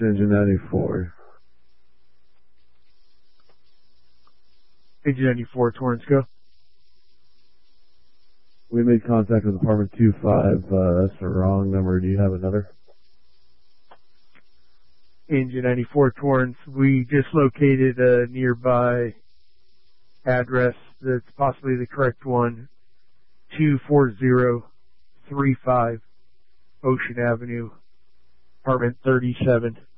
Engine 94. Engine 94, Torrance, go. We made contact with apartment 25. That's the wrong number. Do you have another? Engine 94, Torrance. We just located a nearby address that's possibly the correct one. 24035 Ocean Avenue, apartment 37.